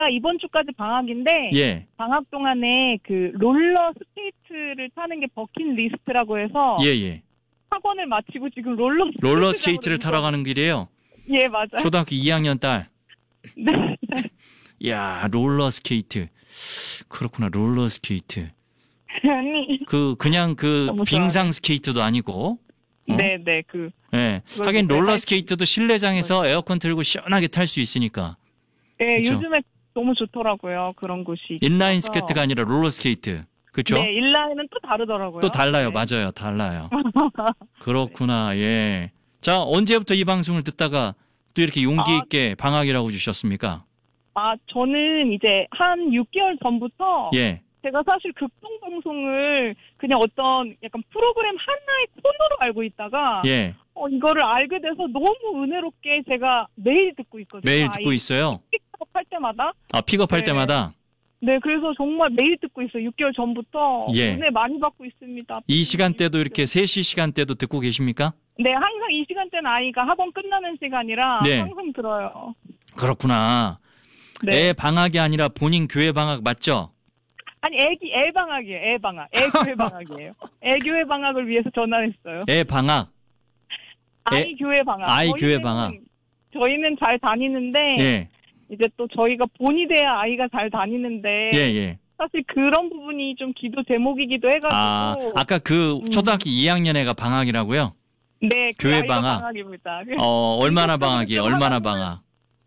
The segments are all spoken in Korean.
이번 주까지 방학인데 예. 방학 동안에 그 롤러 스케이트를 타는 게 버킷리스트라고 해서 예, 예. 학원을 마치고 지금 롤러 스케이트를 타러 가는 길이에요? 예, 맞아요. 초등학교 2학년 딸. 네. 야, 롤러 스케이트. 그렇구나, 롤러 스케이트. 아니. 그냥 빙상 스케이트도 아니고. 네. 예. 하긴 롤러 스케이트도 실내장에서 에어컨 틀고 시원하게 탈 수 있으니까. 네, 그쵸? 요즘에 너무 좋더라고요. 그런 곳이. 인라인 있어서. 스케이트가 아니라 롤러 스케이트. 그렇죠? 네, 인라인은 또 다르더라고요. 또 달라요. 네. 맞아요. 달라요. 그렇구나. 예. 자, 언제부터 이 방송을 듣다가 또 이렇게 용기 있게 방학이라고 주셨습니까? 저는 이제 한 6개월 전부터 예. 제가 사실 극동 방송을 그냥 어떤 약간 프로그램 하나의 코너로 알고 있다가 예. 이거를 알게 돼서 너무 은혜롭게 제가 매일 듣고 있거든요. 매일 듣고 있어요? 픽업할 때마다. 픽업할 네. 때마다? 네, 그래서 정말 매일 듣고 있어요. 6개월 전부터. 예. 은혜 많이 받고 있습니다. 이 시간대도 이렇게 3시 시간대도 듣고 계십니까? 네, 항상 이 시간대는 아이가 학원 끝나는 시간이라 네. 항상 들어요. 그렇구나. 네. 애 방학이 아니라 본인 교회 방학 맞죠? 아니, 애 방학이에요. 애 방학. 애교회 방학이에요. 애교회 방학을 위해서 전화했어요. 애 방학. 아이 교회 방학. 아이 교회 방학. 저희는 잘 다니는데 예. 이제 또 저희가 본이 돼야 아이가 잘 다니는데 예. 사실 그런 부분이 좀 기도 제목이기도 해가지고. 아까 초등학교 2학년 애가 방학이라고요? 네, 교회 방학. 방학입니다. 얼마나 방학이에요? 얼마나 방학?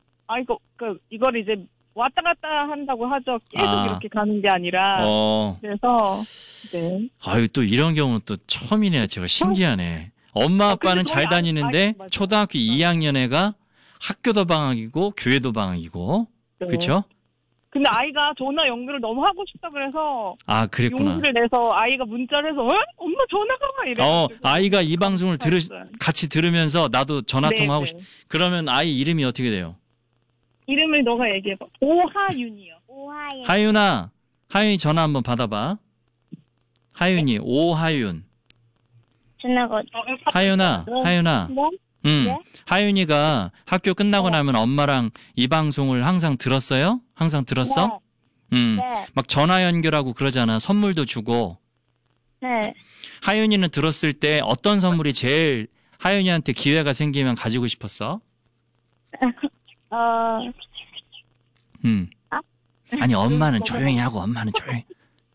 이걸 이제 왔다 갔다 한다고 하죠. 계속 이렇게 가는 게 아니라. 그래서, 네. 아유, 또 이런 경우는 또 처음이네요. 제가 신기하네. 엄마 아빠는 잘 다니는데 초등학교 2학년 애가 학교도 방학이고 교회도 방학이고. 네. 그렇죠? 근데 아이가 전화 연결을 너무 하고 싶다 그래서 그랬구나. 용기를 내서 아이가 문자를 해서 엄마 전화가 와 이래. 아이가 이 방송을 같이 들으면서 나도 전화 통화하고 싶. 그러면 아이 이름이 어떻게 돼요? 이름을 너가 얘기해봐. 오하윤이요. 하윤이 전화 한번 받아봐. 하윤이, 오하윤. 전화가. 하윤아. 네? 하윤이가 학교 끝나고 나면 엄마랑 이 방송을 항상 들었어요? 항상 들었어? 네. 막 전화 연결하고 그러잖아. 선물도 주고. 네. 하윤이는 들었을 때 어떤 선물이 제일 하윤이한테 기회가 생기면 가지고 싶었어? 아니, 엄마는 조용히 하고, 엄마는 조용히.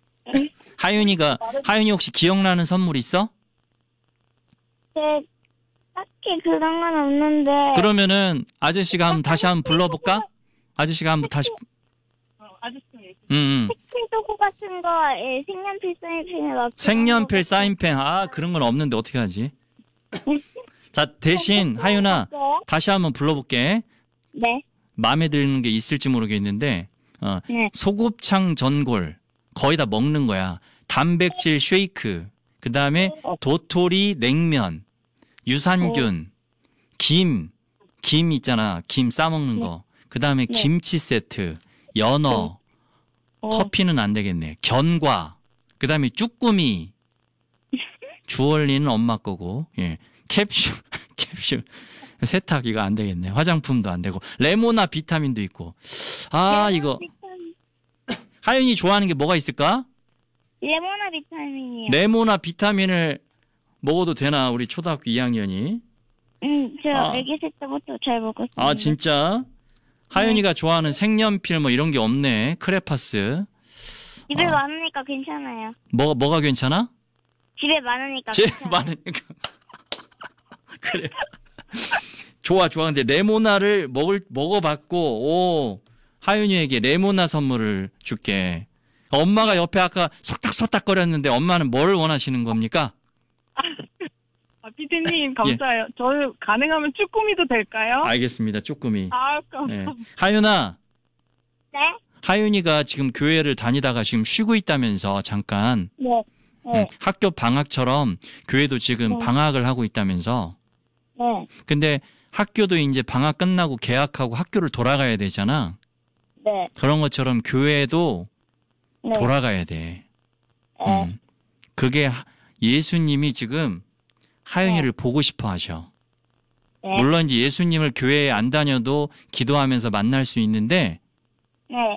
하윤이 혹시 기억나는 선물 있어? 네, 딱히 그런 건 없는데. 그러면은, 아저씨가 다시 한번 불러볼까? 아저씨가 한번 다시. 아저씨. 색칠 도구 같은 거, 색연필 사인펜을 색연필 사인펜. 그런 건 없는데 어떻게 하지? 자, 대신, 하윤아, 다시 한번 불러볼게. 네. 마음에 드는 게 있을지 모르겠는데, 네. 소곱창 전골, 거의 다 먹는 거야. 단백질 쉐이크, 그 다음에 도토리 냉면, 유산균, 김 있잖아. 김 싸먹는 거. 그 다음에 김치 세트, 연어, 커피는 안 되겠네. 견과, 그 다음에 쭈꾸미, 주얼리는 엄마 거고, 예. 캡슐. 세탁 이거 안 되겠네. 화장품도 안 되고. 레모나 비타민도 있고. 이거. 하윤이 좋아하는 게 뭐가 있을까? 레모나 비타민이요. 레모나 비타민을 먹어도 되나? 우리 초등학교 2학년이. 저 아기 때부터 잘 먹었어요. 진짜? 하윤이가 좋아하는 색연필 뭐 이런 게 없네. 크레파스. 집에 많으니까 괜찮아요. 뭐가 괜찮아? 집에 많으니까 많으니까. 그래. 좋아. 근데 레모나를 먹어봤고, 하윤이에게 레모나 선물을 줄게. 엄마가 옆에 아까 속닥속닥거렸는데 엄마는 뭘 원하시는 겁니까? 피디님, 감사해요. 저 가능하면 쭈꾸미도 될까요? 알겠습니다. 쭈꾸미. 감사합니다. 하윤아. 네? 하윤이가 지금 교회를 다니다가 지금 쉬고 있다면서 잠깐. 네. 학교 방학처럼 교회도 지금 방학을 하고 있다면서. 네. 근데 학교도 이제 방학 끝나고 개학하고 학교를 돌아가야 되잖아. 네. 그런 것처럼 교회도 돌아가야 돼. 그게 예수님이 지금 하윤이를 보고 싶어 하셔. 물론 이제 예수님을 교회에 안 다녀도 기도하면서 만날 수 있는데, 네.